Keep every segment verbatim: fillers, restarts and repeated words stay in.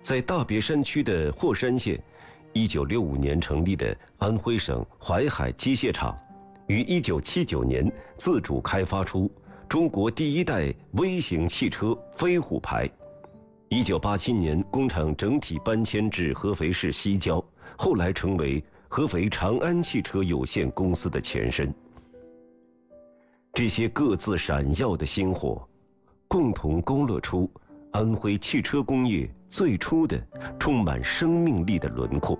在大别山区的霍山县，一九六五年成立的安徽省淮海机械厂，于一九七九年自主开发出中国第一代微型汽车飞虎牌。一九八七年，工厂整体搬迁至合肥市西郊，后来成为合肥长安汽车有限公司的前身。这些各自闪耀的星火，共同勾勒出安徽汽车工业最初的充满生命力的轮廓。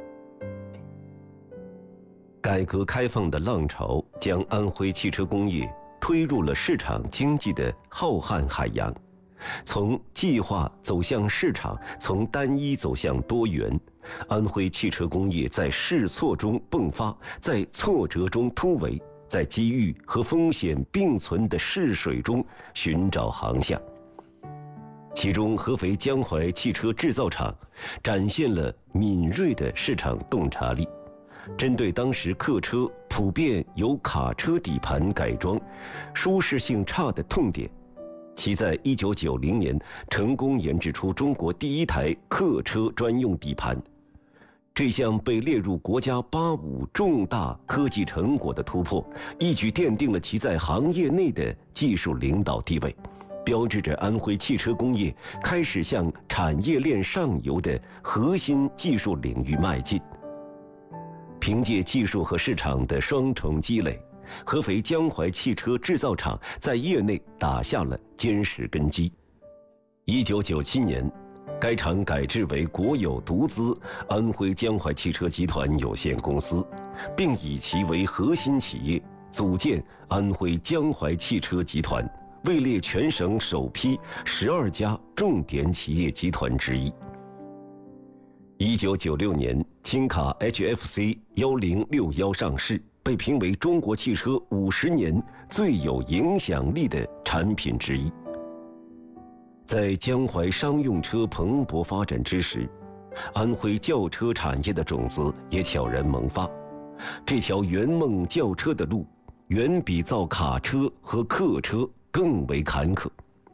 改革开放的浪潮将安徽汽车工业推入了市场经济的浩瀚海洋，从计划走向市场，从单一走向多元。安徽汽车工业在试错中迸发，在挫折中突围，在机遇和风险并存的试水中寻找航向。其中，合肥江淮汽车制造厂展现了敏锐的市场洞察力，针对当时客车普遍由卡车底盘改装、舒适性差的痛点，其在一九九零年成功研制出中国第一台客车专用底盘。这项被列入国家“八五”重大科技成果的突破，一举奠定了其在行业内的技术领导地位，标志着安徽汽车工业开始向产业链上游的核心技术领域迈进。凭借技术和市场的双重积累，合肥江淮汽车制造厂在业内打下了坚实根基。一九九七年，该厂改制为国有独资安徽江淮汽车集团有限公司，并以其为核心企业，组建安徽江淮汽车集团，位列全省首批十二家重点企业集团之一。一九九六年，轻卡 H F C 一零六一上市，被评为中国汽车五十年最有影响力的产品之一。在江淮商用车蓬勃发展之时，安徽轿车产业的种子也悄然萌发。这条圆梦轿车的路，远比造卡车和客车更为坎坷。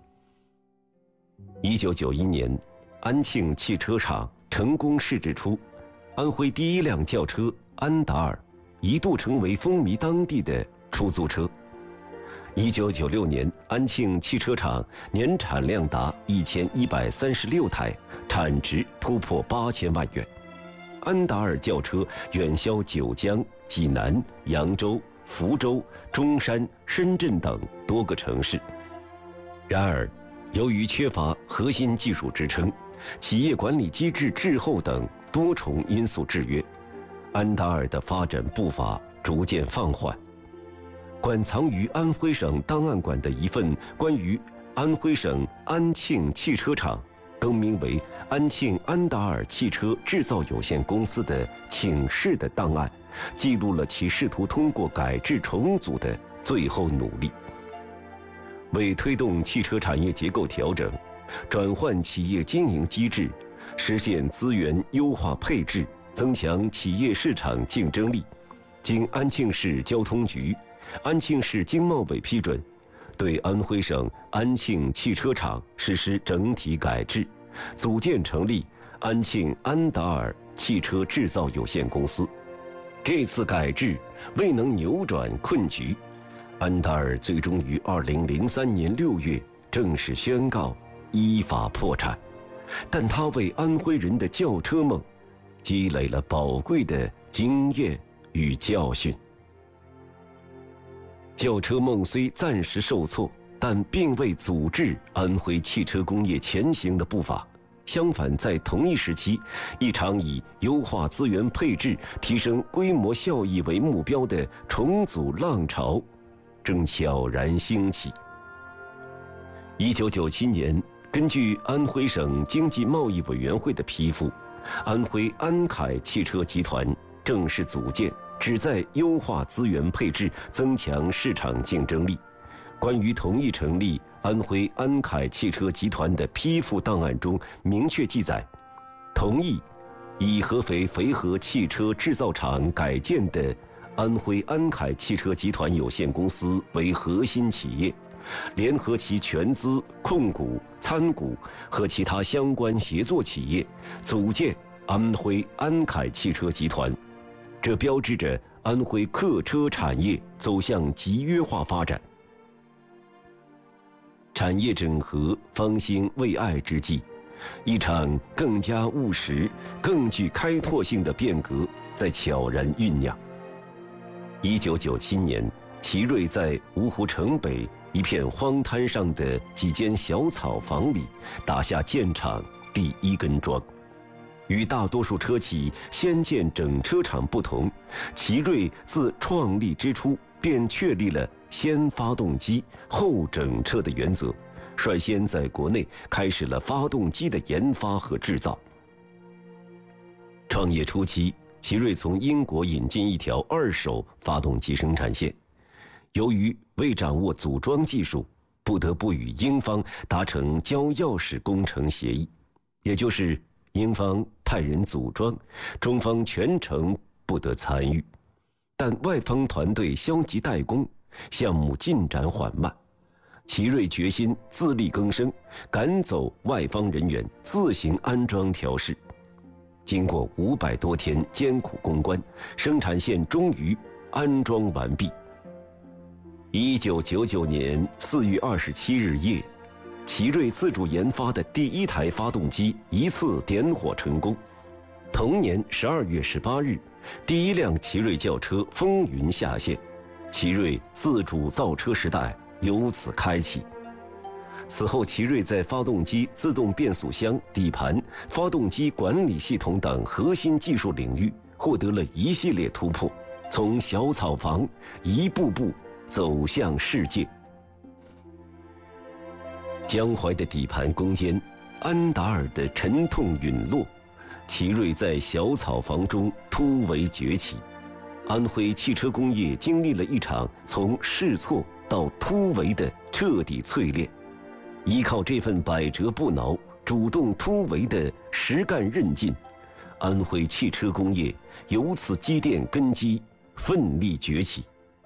一九九一年，安庆汽车厂成功试制出安徽第一辆轿车安达尔，一度成为风靡当地的出租车。一九九六年，安庆汽车厂年产量达一千一百三十六台，产值突破八千万元。安达尔轿车远销九江、济南、扬州、福州、中山、深圳等多个城市。然而，由于缺乏核心技术支撑，企业管理机制滞后等多重因素制约，安达尔的发展步伐逐渐放缓。馆藏于安徽省档案馆的一份关于安徽省安庆汽车厂更名为安庆安达尔汽车制造有限公司的请示的档案，记录了其试图通过改制重组的最后努力。为推动汽车产业结构调整，转换企业经营机制，实现资源优化配置，增强企业市场竞争力，经安庆市交通局、安庆市经贸委批准，对安徽省安庆汽车厂实施整体改制，组建成立安庆安达尔汽车制造有限公司。这次改制未能扭转困局，安达尔最终于二零零三年六月正式宣告依法破产，但它为安徽人的轿车梦积累了宝贵的经验与教训。轿车梦虽暂时受挫，但并未阻滞安徽汽车工业前行的步伐。相反，在同一时期，一场以优化资源配置、提升规模效益为目标的重组浪潮正悄然兴起。一九九七年，根据安徽省经济贸易委员会的批复，安徽安凯汽车集团正式组建，旨在优化资源配置，增强市场竞争力。关于同意成立安徽安凯汽车集团的批复档案中明确记载，同意以合肥肥和汽车制造厂改建的安徽安凯汽车集团有限公司为核心企业， 联合其全资、控股、参股和其他相关协作企业，组建安徽安凯汽车集团。这标志着安徽客车产业走向集约化发展。产业整合方兴未艾之际，一场更加务实、更具开拓性的变革在悄然酝酿。一九九七年，奇瑞在芜湖城北一片荒滩上的几间小草房里打下建厂第一根桩。与大多数车企先建整车厂不同，奇瑞自创立之初便确立了先发动机后整车的原则，率先在国内开始了发动机的研发和制造。创业初期，奇瑞从英国引进一条二手发动机生产线，由于未掌握组装技术，不得不与英方达成交钥匙工程协议，也就是英方派人组装，中方全程不得参与。但外方团队消极怠工，项目进展缓慢。奇瑞决心自力更生，赶走外方人员，自行安装调试。经过五百多天艰苦攻关，生产线终于安装完毕。一九九九年四月二十七日夜，奇瑞自主研发的第一台发动机一次点火成功。同年十二月十八日，第一辆奇瑞轿车风云下线，奇瑞自主造车时代由此开启。此后，奇瑞在发动机、自动变速箱、底盘、发动机管理系统等核心技术领域获得了一系列突破，从小草房一步步走向世界。江淮的底盘攻坚，安达尔的沉痛陨落，奇瑞在小草房中突围崛起。安徽汽车工业经历了一场从试错到突围的彻底淬炼。依靠这份百折不挠、主动突围的实干韧劲，安徽汽车工业由此积淀根基，奋力崛起。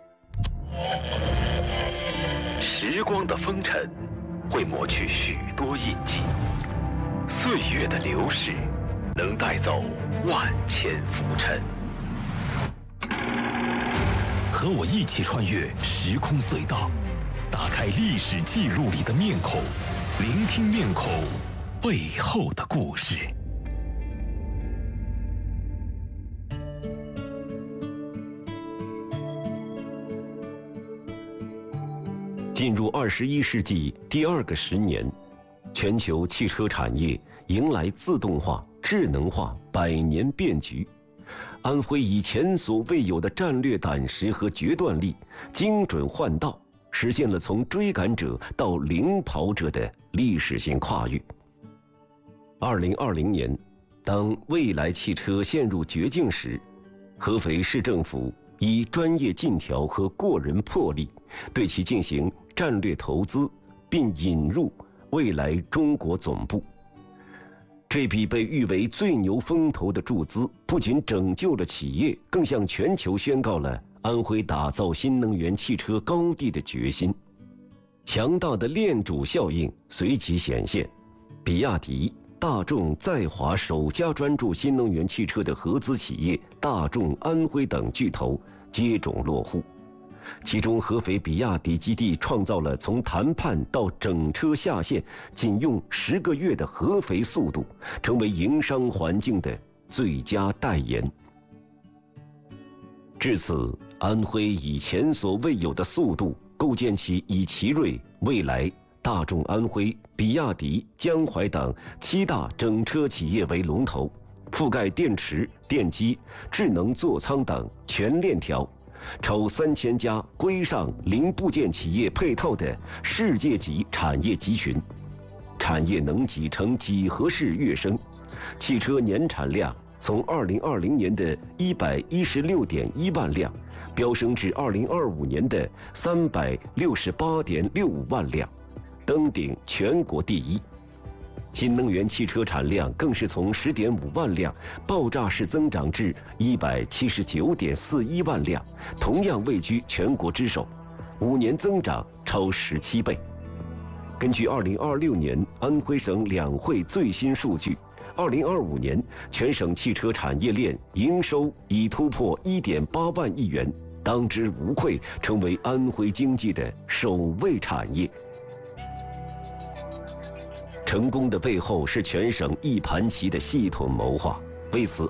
时光的风尘会抹去许多印记，岁月的流逝能带走万千浮尘。和我一起穿越时空隧道，打开历史记录里的面孔，聆听面孔背后的故事。 进入二十一世纪第二个十年，全球汽车产业迎来自动化、智能化百年变局。安徽以前所未有的战略胆识和决断力，精准换道，实现了从追赶者到领跑者的历史性跨越。二零二零年，当蔚来汽车陷入绝境时，合肥市政府以专业尽调和过人魄力，对其进行战略投资，并引入蔚来中国总部。这笔被誉为最牛风投的注资，不仅拯救了企业，更向全球宣告了安徽打造新能源汽车高地的决心。强大的链主效应随即显现，比亚迪、大众在华首家专注新能源汽车的合资企业大众安徽等巨头接踵落户。其中，合肥比亚迪基地创造了从谈判到整车下线仅用十个月的合肥速度，成为营商环境的最佳代言。至此，安徽以前所未有的速度，构建起以奇瑞、蔚来、大众安徽、比亚迪、江淮等七大整车企业为龙头，覆盖电池、电机、智能座舱等全链条。超三千家规上零部件企业配套的世界级产业集群，产业能级呈几何式跃升，汽车年产量从二零二零年的一百一十六点一万辆，飙升至二零二五年的三百六十八点六五万辆，登顶全国第一。新能源汽车产量更是从十点五万辆爆炸式增长至一百七十九点四一万辆，同样位居全国之首。 五年增长超十七倍。根据二零二六年安徽省两会最新数据，二零二五年全省汽车产业链营收已突破一点八万亿元，当之无愧成为安徽经济的首位产业。成功的背后是全省一盘棋的系统谋划，为此。